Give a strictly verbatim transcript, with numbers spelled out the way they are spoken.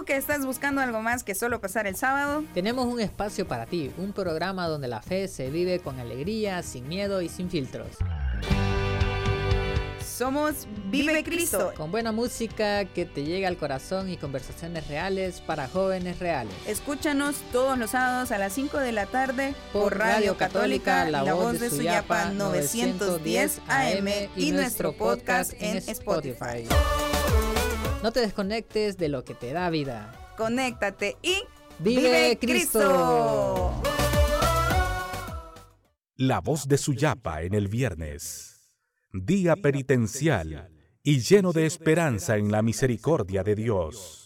tú que estás buscando algo más que solo pasar el sábado, tenemos un espacio para ti, un programa donde la fe se vive con alegría, sin miedo y sin filtros. Somos Vive Cristo, con buena música que te llega al corazón y conversaciones reales para jóvenes reales. Escúchanos todos los sábados a las cinco de la tarde por, por Radio Católica, La, la Voz de Suyapa novecientos diez A M y nuestro podcast en Spotify. No te desconectes de lo que te da vida. Conéctate y ¡Vive, Vive Cristo! Cristo! La Voz de Suyapa en el viernes. Día penitencial y lleno de esperanza en la misericordia de Dios.